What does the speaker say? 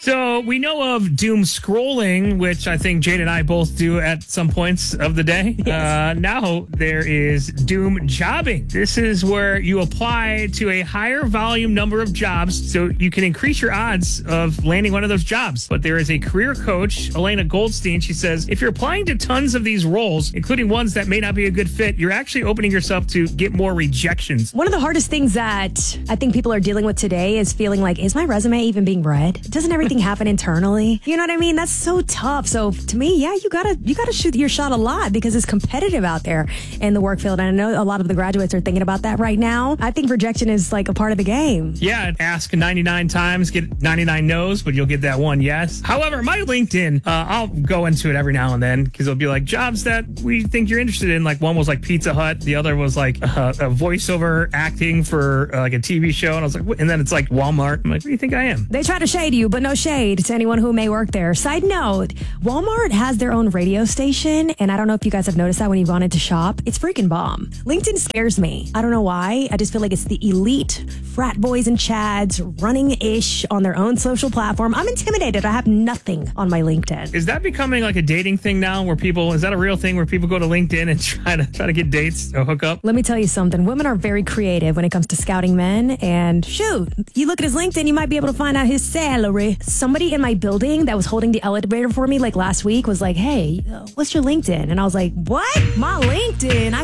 So we know of doom scrolling, which I think Jade and I both do at some points of the day. Yes. Now there is doom jobbing. This is where you apply to a higher volume number of jobs so you can increase your odds of landing one of those jobs. But there is a career coach, Elena Goldstein. She says, if you're applying to tons of these roles, including ones that may not be a good fit, you're actually opening yourself to get more rejections. One of the hardest things that I think people are dealing with today is feeling like, is my resume even being read? Doesn't everything happen internally? You know what I mean? That's so tough. So to me, yeah, you gotta shoot your shot a lot because it's competitive out there in the work field. And I know a lot of the graduates are thinking about that right now. I think rejection is like a part of the game. Yeah, ask 99 times, get 99 no's, but you'll get that one yes. However, my LinkedIn, I'll go into it every now and then because it'll be like jobs that we think you're interested in. Like one was like Pizza Hut, the other was like a voiceover acting for like a TV show, and I was like, and then it's like Walmart. I'm like, what do you think I am? They try to shade you, but no shade to anyone who may work there. Side note, Walmart has their own radio station, and I don't know if you guys have noticed that when you wanted to shop. It's freaking bomb. LinkedIn scares me. I don't know why. I just feel like it's the elite frat boys and chads running-ish on their own social platform. I'm intimidated. I have nothing on my LinkedIn. Is that becoming like a dating thing now where people, is that a real thing where people go to LinkedIn and try to get dates or hook up? Let me tell you something. Women are very creative when it comes to scouting men. And shoot, you look at his LinkedIn, you might be able to find out his salary. Somebody in my building that was holding the elevator for me like last week was like, hey, what's your LinkedIn? And I was like, what? My LinkedIn?